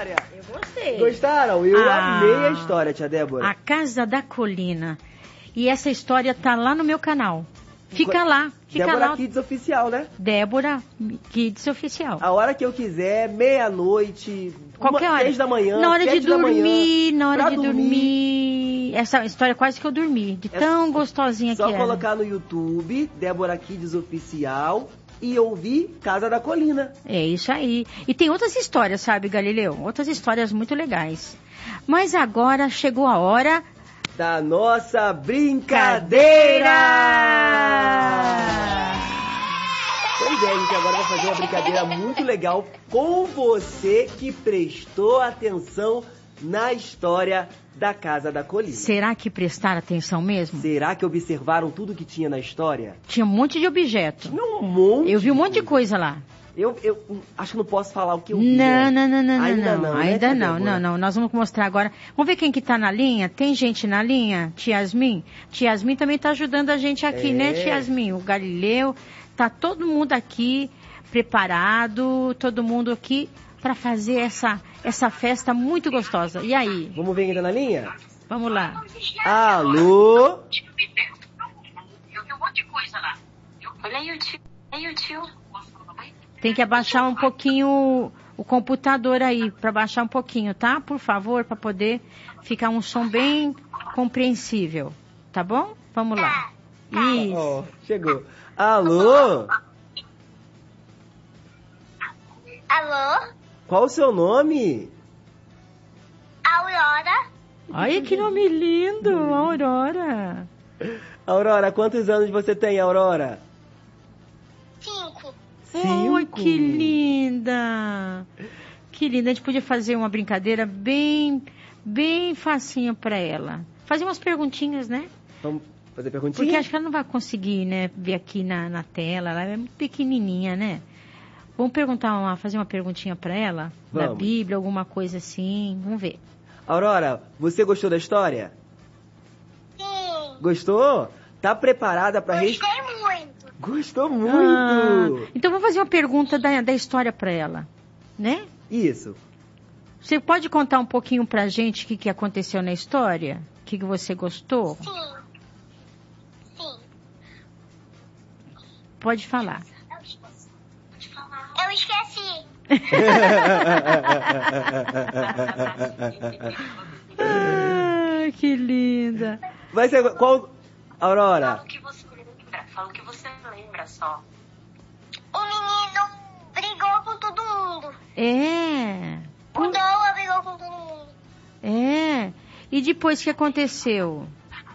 história? Eu gostei. Gostaram? Eu amei a história, tia Débora. A Casa da Colina. E essa história tá lá no meu canal. Fica lá. Débora Kids Oficial, né? Débora Kids Oficial. A hora que eu quiser, meia-noite, qualquer hora. 6 da manhã, na hora de dormir, manhã, na hora de dormir. Essa história quase que eu dormi, de tão gostosinha que era. Só colocar no YouTube, Débora Kids Oficial, e ouvir Casa da Colina. É isso aí. E tem outras histórias, sabe, Galileu? Outras histórias muito legais. Mas agora chegou a hora da nossa brincadeira! Pois é, gente, agora vai fazer uma brincadeira muito legal com você que prestou atenção na história da Casa da Colina. Será que prestaram atenção mesmo? Será que observaram tudo que tinha na história? Tinha um monte de objeto. Tinha um monte. Eu vi um monte de coisa lá. Eu acho que não posso falar o que eu vi. Não. Ainda não. Nós vamos mostrar agora. Vamos ver quem que tá na linha? Tem gente na linha? Tia Yasmin? Tia Yasmin também tá ajudando a gente aqui, né, Tia Yasmin? O Galileu, tá todo mundo aqui preparado, todo mundo aqui para fazer essa festa muito gostosa. E aí? Vamos ver quem tá na linha? Vamos lá. Alô? Eu vi um monte de coisa lá. Olha aí o tio. Tem que abaixar um pouquinho o computador aí, para baixar um pouquinho, tá? Por favor, para poder ficar um som bem compreensível, tá bom? Vamos lá. Isso. Oh, chegou. Alô? Alô? Qual o seu nome? Aurora. Olha que nome lindo, Aurora. Aurora, quantos anos você tem, Aurora? 5. 5? Ai, que linda! Que linda. A gente podia fazer uma brincadeira bem facinha para ela. Fazer umas perguntinhas, né? Vamos fazer perguntinhas? Porque acho que ela não vai conseguir, né, ver aqui na tela. Ela é muito pequenininha, né? Vamos fazer uma perguntinha para ela? Vamos. Da Bíblia, alguma coisa assim. Vamos ver. Aurora, você gostou da história? Sim. Gostou? Tá preparada para Gostei muito. Gostou muito! Então vamos fazer uma pergunta da história para ela, né? Isso. Você pode contar um pouquinho pra gente o que aconteceu na história? O que você gostou? Sim. Pode falar. Eu esqueci. Ah, que linda. Vai ser qual, Aurora? Fala o que você lembra só. O menino brigou com todo mundo. É. O Noah brigou com todo mundo. É. E depois o que aconteceu?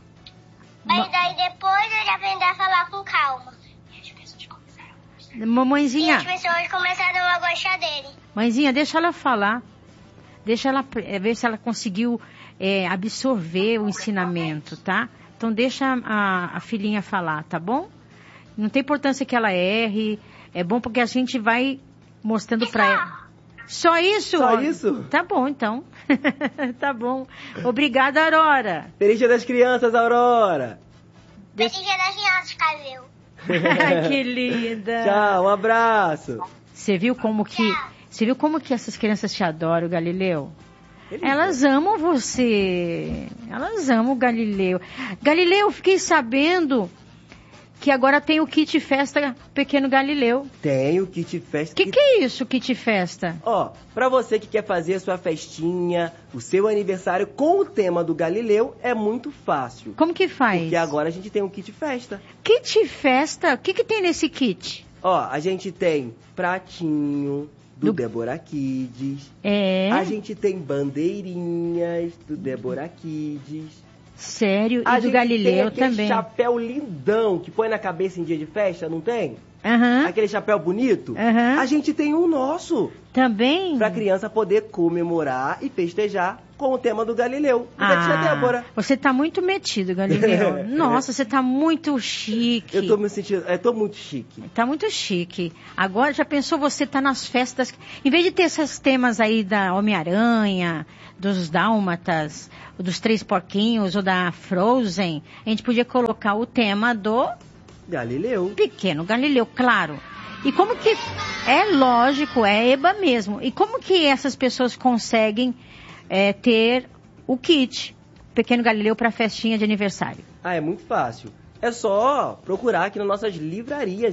Mas daí depois ele aprendeu a falar com calma. E as pessoas Mamãezinha. começaram a gostar dele. Mãezinha, deixa ela falar. Deixa ela ver se ela conseguiu absorver o ensinamento, tá? Então deixa a filhinha falar, tá bom? Não tem importância que ela erre. É bom porque a gente vai mostrando pra ela. Só isso? Só isso? Tá bom, então. Tá bom. Obrigada, Aurora. Feliz Dia das Crianças, Aurora. Feliz Dia das Crianças, Calil. Que linda. Tchau, um abraço. Você viu como que essas crianças te adoram, Galileu? Elas amam você. Elas amam o Galileu. Galileu, fiquei sabendo que agora tem o Kit Festa Pequeno Galileu. Tem o Kit Festa. Que é isso, Kit Festa? Ó, pra você que quer fazer a sua festinha, o seu aniversário com o tema do Galileu, é muito fácil. Como que faz? Porque agora a gente tem um Kit Festa. Kit Festa? O que tem nesse kit? Ó, a gente tem pratinho do Débora Kids. É. A gente tem bandeirinhas do Débora Kids. Sério? A E do gente Galileu tem aquele também. chapéu lindão que põe na cabeça em dia de festa, não tem? Aham. Aquele chapéu bonito. Aham. A gente tem um nosso. Também? Pra criança poder comemorar e festejar com o tema do Galileu. Tia Débora. Você tá muito metido, Galileu. Nossa, você tá muito chique. Eu tô me sentindo, tô muito chique. Tá muito chique. Agora, já pensou você tá nas festas, em vez de ter esses temas aí da Homem-Aranha, dos Dálmatas, dos Três Porquinhos ou da Frozen, a gente podia colocar o tema do Galileu. Pequeno Galileu, claro. E como que É lógico, é EBA mesmo. E como que essas pessoas conseguem ter o kit Pequeno Galileu para festinha de aniversário? É muito fácil. É só procurar aqui nas nossas livrarias,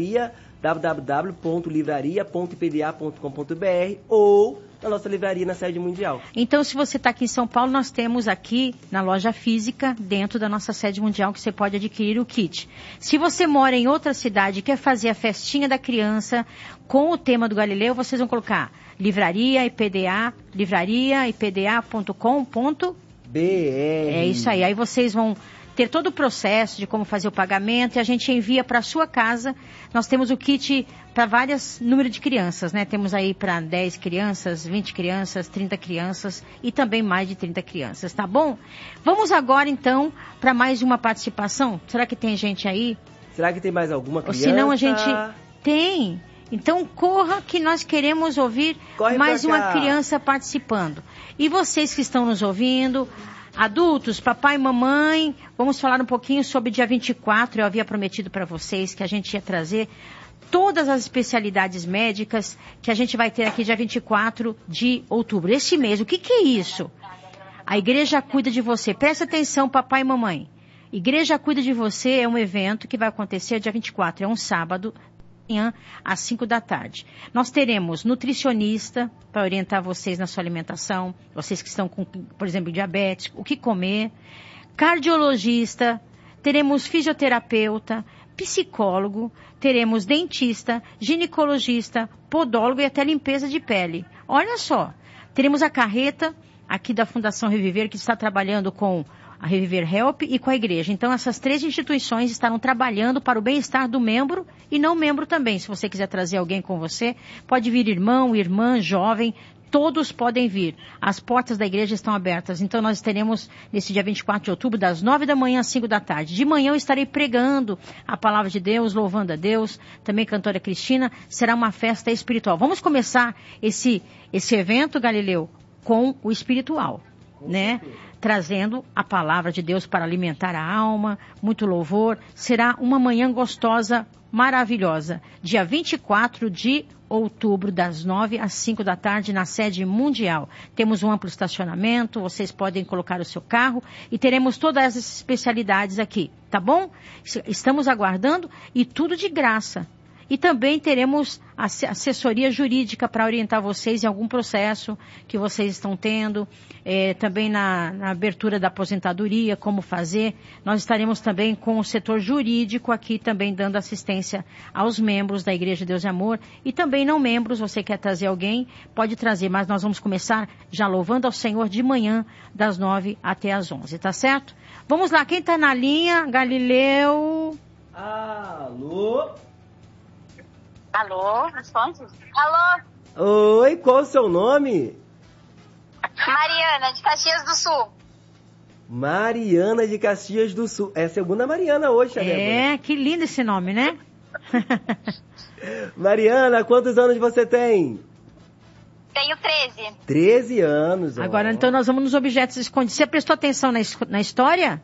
www.livraria.ipda.com.br ou na nossa livraria na sede mundial. Então, se você está aqui em São Paulo, nós temos aqui na loja física, dentro da nossa sede mundial, que você pode adquirir o kit. Se você mora em outra cidade e quer fazer a festinha da criança com o tema do Galileu, vocês vão colocar livraria, IPDA, livraria.ipda.com.br. É isso aí. Aí vocês vão ter todo o processo de como fazer o pagamento e a gente envia para a sua casa. Nós temos o kit para vários números de crianças, né? Temos aí para 10 crianças, 20 crianças, 30 crianças e também mais de 30 crianças, tá bom? Vamos agora, então, para mais uma participação. Será que tem gente aí? Será que tem mais alguma criança? Ou senão a gente... Tem. Então, corra que nós queremos ouvir mais uma criança participando. E vocês que estão nos ouvindo... Adultos, papai e mamãe, vamos falar um pouquinho sobre dia 24. Eu havia prometido para vocês que a gente ia trazer todas as especialidades médicas que a gente vai ter aqui dia 24 de outubro. Esse mês, o que é isso? A Igreja Cuida de Você. Presta atenção, papai e mamãe. Igreja Cuida de Você é um evento que vai acontecer dia 24, é um sábado, amanhã, às 5 da tarde. Nós teremos nutricionista para orientar vocês na sua alimentação, vocês que estão com, por exemplo, diabetes, o que comer, cardiologista, teremos fisioterapeuta, psicólogo, teremos dentista, ginecologista, podólogo e até limpeza de pele. Olha só, teremos a carreta aqui da Fundação Reviver, que está trabalhando com a Reviver Help e com a igreja. Então, essas 3 instituições estarão trabalhando para o bem-estar do membro e não membro também. Se você quiser trazer alguém com você, pode vir irmão, irmã, jovem, todos podem vir. As portas da igreja estão abertas. Então, nós teremos, nesse dia 24 de outubro, das 9 da manhã às 5 da tarde. De manhã eu estarei pregando a palavra de Deus, louvando a Deus. Também cantora Cristina. Será uma festa espiritual. Vamos começar esse evento, Galileu, com o espiritual, né? Trazendo a palavra de Deus para alimentar a alma, muito louvor. Será uma manhã gostosa, maravilhosa. Dia 24 de outubro, das 9 às 5 da tarde, na sede mundial. Temos um amplo estacionamento, vocês podem colocar o seu carro e teremos todas as especialidades aqui, tá bom? Estamos aguardando e tudo de graça. E também teremos assessoria jurídica para orientar vocês em algum processo que vocês estão tendo, também na abertura da aposentadoria, como fazer. Nós estaremos também com o setor jurídico aqui também dando assistência aos membros da Igreja Deus e Amor e também não membros. Você quer trazer alguém, pode trazer, mas nós vamos começar já louvando ao Senhor de manhã, das 9 até as 11, tá certo? Vamos lá, quem está na linha? Galileu. Alô? Alô, responde? Alô? Oi, qual o seu nome? Mariana, de Caxias do Sul. Mariana de Caxias do Sul. É a segunda Mariana hoje, né? Que lindo esse nome, né? Mariana, quantos anos você tem? Tenho 13. 13 anos. Agora, então, nós vamos nos objetos escondidos. Você prestou atenção na história?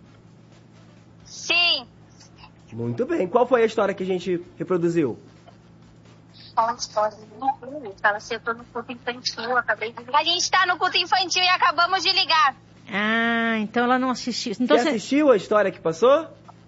Sim. Muito bem. Qual foi a história que a gente reproduziu? Fala história. Fala assim, eu tô no culto infantil, acabei de... A gente tá no culto infantil e acabamos de ligar. Ah, então ela não assistiu. Então você assistiu a história que passou?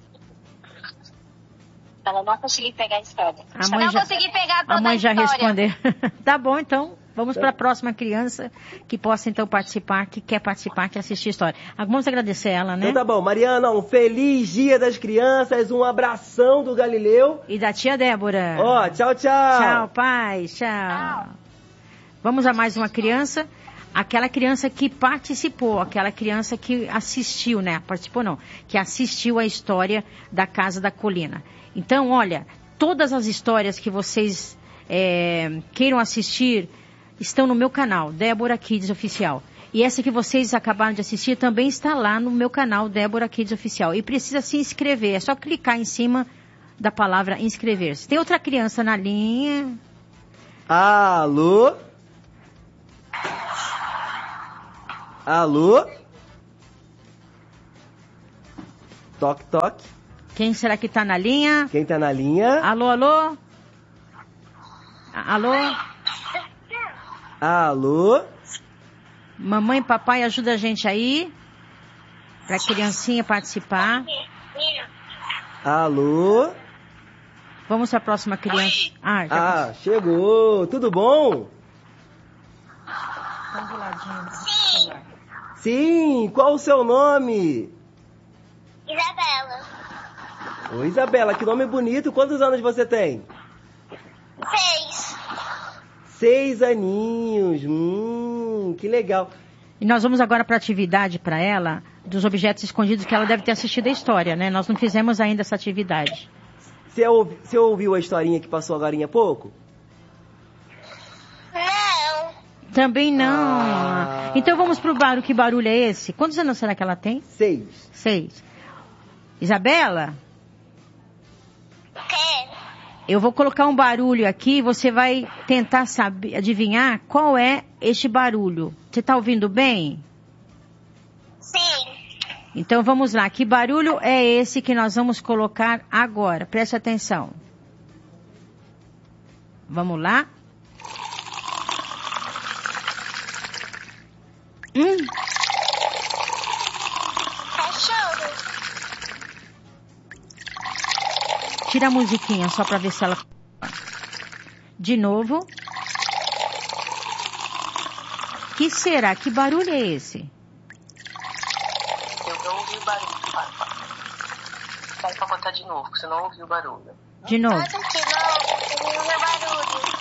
Ela não conseguiu pegar a história. Consegui pegar toda a história. A mãe já respondeu. Tá bom, então. Vamos para a próxima criança que possa, então, participar, que quer participar, que assistir a história. Vamos agradecer ela, né? Então tá bom. Mariana, um feliz Dia das Crianças, um abração do Galileu. E da tia Débora. Tchau, tchau. Tchau, pai. Tchau. Vamos a mais uma criança. Aquela criança que participou, aquela criança que assistiu, né? Participou não, que assistiu a história da Casa da Colina. Então, olha, todas as histórias que vocês queiram assistir estão no meu canal, Débora Kids Oficial. E essa que vocês acabaram de assistir também está lá no meu canal, Débora Kids Oficial. E precisa se inscrever, é só clicar em cima da palavra inscrever-se. Tem outra criança na linha. Alô? Alô? Toque, toque. Quem será que está na linha? Quem está na linha? Alô, alô? Alô? Alô? Mamãe e papai ajuda a gente aí, pra criancinha participar. Alô? Vamos para a próxima criança. Chegou. Tudo bom? Tá do ladinho. Sim, qual o seu nome? Isabela. Oi, Isabela, que nome bonito. Quantos anos você tem? 6. 6 aninhos. Que legal. E nós vamos agora para a atividade para ela, dos objetos escondidos, que ela deve ter assistido a história, né? Nós não fizemos ainda essa atividade. Você ouviu a historinha que passou agora há pouco? Não. Também não. Então vamos pro barulho. Que barulho é esse? Quantos anos será que ela tem? 6. 6. Isabela? O quê? Eu vou colocar um barulho aqui e você vai tentar adivinhar qual é este barulho. Você está ouvindo bem? Sim. Então vamos lá. Que barulho é esse que nós vamos colocar agora? Preste atenção. Vamos lá? Cachorro. Tira a musiquinha só para ver se ela... De novo. Que será? Que barulho é esse? Eu não ouvi o barulho. Sai pra botar de novo, porque você não ouviu o barulho. De novo. Bota de novo, eu não ouvi o barulho.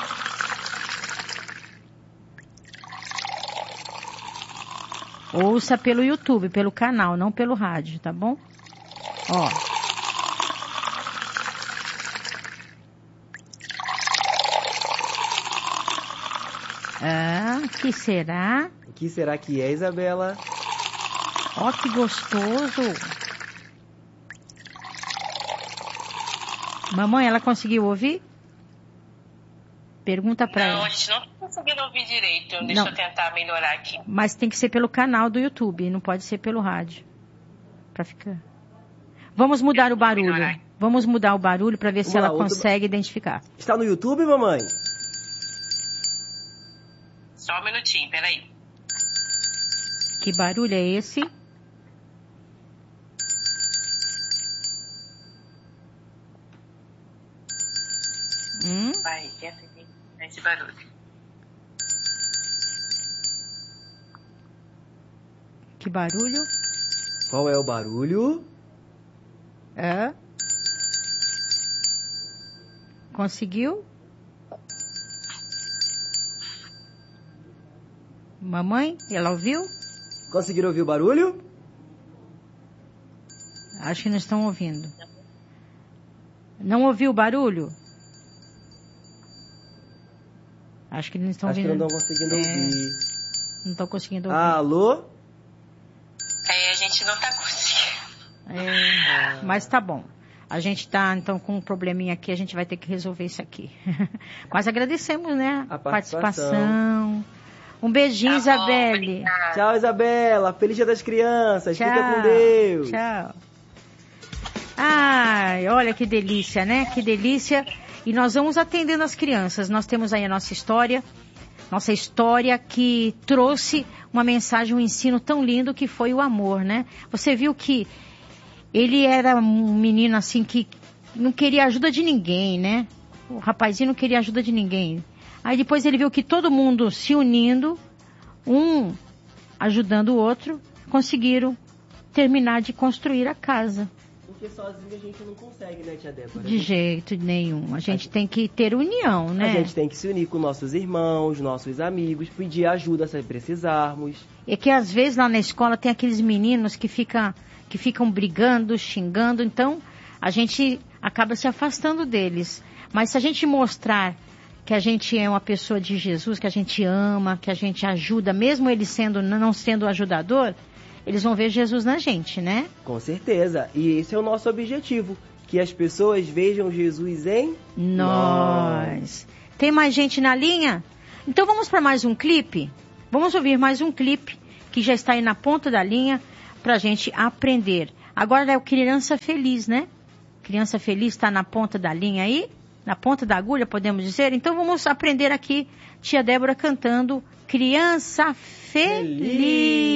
Ouça pelo YouTube, pelo canal, não pelo rádio, tá bom? Ó. Que será? O que será que é, Isabela? Ó, que gostoso. Mamãe, ela conseguiu ouvir? Pergunta pra ela. Não, a gente não tá conseguindo ouvir direito. Deixa eu tentar melhorar aqui. Mas tem que ser pelo canal do YouTube, não pode ser pelo rádio. Pra ficar... Vamos mudar o barulho. Vamos mudar o barulho pra ver se ela consegue identificar. Está no YouTube, mamãe? Só um minutinho, peraí. Que barulho é esse? Vai, tenta entender esse barulho. Que barulho? Qual é o barulho? Conseguiu? Mamãe, ela ouviu? Conseguiram ouvir o barulho? Acho que não estão ouvindo. Não ouviu o barulho? Acho que não estão ouvindo. Acho que não estão conseguindo ouvir. Não estão conseguindo ouvir. Alô? A gente não tá conseguindo. Mas tá bom. A gente tá, então, com um probleminha aqui, a gente vai ter que resolver isso aqui. Mas agradecemos, né? A participação. Um beijinho, Isabelle. Tchau, Isabela. Feliz Dia das Crianças. Tchau. Fica com Deus. Tchau. Ai, olha que delícia, né? Que delícia. E nós vamos atendendo as crianças. Nós temos aí a nossa história que trouxe uma mensagem, um ensino tão lindo que foi o amor, né? Você viu que ele era um menino assim que não queria ajuda de ninguém, né? O rapazinho não queria ajuda de ninguém. Aí depois ele viu que todo mundo se unindo, um ajudando o outro, conseguiram terminar de construir a casa. Porque sozinho a gente não consegue, né, tia Débora? De jeito nenhum. A gente tem que ter união, né? A gente tem que se unir com nossos irmãos, nossos amigos, pedir ajuda se precisarmos. É que às vezes lá na escola tem aqueles meninos que ficam brigando, xingando, então a gente acaba se afastando deles. Mas se a gente mostrar que a gente é uma pessoa de Jesus, que a gente ama, que a gente ajuda, mesmo ele não sendo ajudador, eles vão ver Jesus na gente, né? Com certeza. E esse é o nosso objetivo. Que as pessoas vejam Jesus em nós. Tem mais gente na linha? Então vamos para mais um clipe? Vamos ouvir mais um clipe que já está aí na ponta da linha para a gente aprender. Agora é o Criança Feliz, né? Criança Feliz está na ponta da linha aí? na ponta da agulha, podemos dizer. Então vamos aprender aqui, tia Débora cantando Criança Feliz.